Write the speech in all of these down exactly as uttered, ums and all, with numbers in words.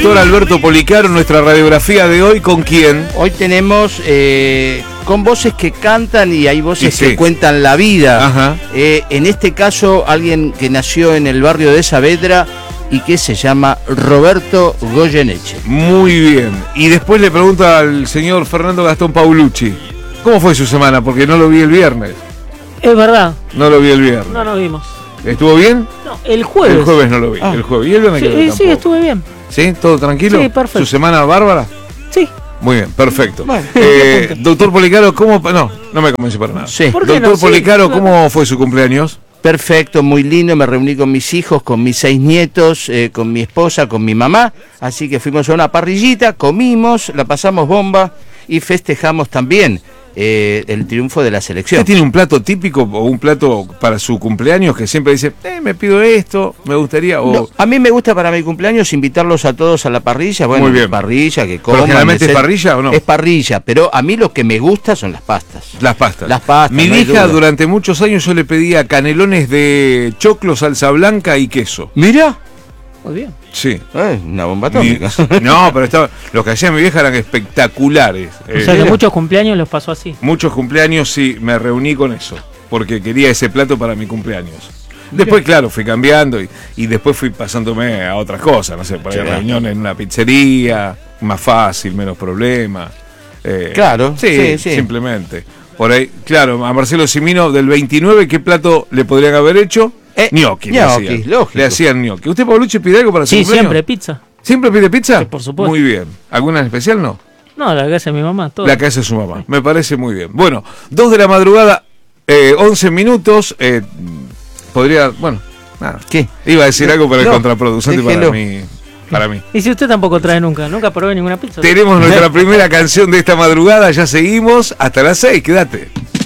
doctor Alberto Policaro, nuestra radiografía de hoy, ¿con quién? Hoy tenemos eh, con voces que cantan y hay voces Y sí. que cuentan la vida. Ajá. Eh, en este caso, alguien que nació en el barrio de Saavedra y que se llama Roberto Goyeneche. Muy bien. Y después le pregunto al señor Fernando Gastón Paulucci, ¿cómo fue su semana? Porque no lo vi el viernes. Es verdad, No lo vi el viernes. no nos vimos. ¿Estuvo bien? No, el jueves. El jueves no lo vi. Ah. El jueves. ¿Y el viernes Sí, que no sí, tampoco? estuve bien. ¿Sí? ¿Todo tranquilo? Sí, perfecto. ¿Su semana bárbara? Sí. Muy bien, perfecto. Bueno, Eh, doctor Policaro, ¿cómo...? No, no me convence para nada. Sí. ¿Por qué Doctor no? Sí, Policaro, claro. ¿cómo fue su cumpleaños? Perfecto, muy lindo, me reuní con mis hijos, con mis seis nietos, eh, con mi esposa, con mi mamá, así que fuimos a una parrillita, comimos, la pasamos bomba y festejamos también eh, el triunfo de la selección. ¿Usted tiene un plato típico o un plato para su cumpleaños que siempre dice, eh, me pido esto, me gustaría, o... No, a mí me gusta para mi cumpleaños invitarlos a todos a la parrilla, bueno, Muy bien. parrilla, que coman. generalmente es etcétera. parrilla o no? Es parrilla, pero a mí lo que me gusta son las pastas. Las pastas. Las pastas, Mi no hay hija duda. durante muchos años yo le pedía canelones de choclo, salsa blanca y queso. Mira, Muy bien. Sí. eh, una bomba Mi- atómica. no, pero estaba, los que hacía mi vieja eran espectaculares. O Eh, sea que muchos cumpleaños los pasó así. Muchos cumpleaños sí, me reuní con eso, porque quería ese plato para mi cumpleaños. Después, claro, fui cambiando y, y después fui pasándome a otras cosas, no sé, por ahí Sí. reuniones en una pizzería, más fácil, menos problemas. Eh, Claro, sí, sí, sí. simplemente. Por ahí, claro, a Marcelo Cimino del veintinueve, ¿qué plato le podrían haber hecho? Eh, Gnocchi, le gnocchi, hacían. lógico. Le hacían gnocchi. ¿Usted, Paulucci, pide algo para su Sí, cumpleaños? siempre, pizza. ¿Siempre pide pizza? Sí, por supuesto. Muy bien. ¿Alguna en especial no? No, la que hace mi mamá, todo. La que hace su mamá. Me parece muy bien. Bueno, dos de la madrugada, eh, once minutos. Eh, podría, bueno, nada. ¿Qué? Iba a decir algo, pero es No, contraproducente para déjelo. mí. Para mí. Y si usted tampoco trae nunca, nunca probé ninguna pizza. Tenemos nuestra primera canción de esta madrugada. Ya seguimos. Hasta las seis. Quédate.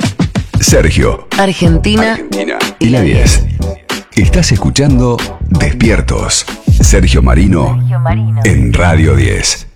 Sergio Argentina y la diez. Estás escuchando Despiertos. Sergio Marino en Radio diez.